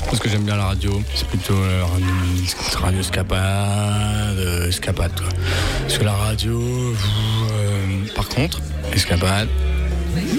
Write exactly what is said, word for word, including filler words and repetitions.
Parce que j'aime bien la radio, c'est plutôt euh, radio escapade, euh, escapade quoi. Parce que la radio, euh, par contre, escapade,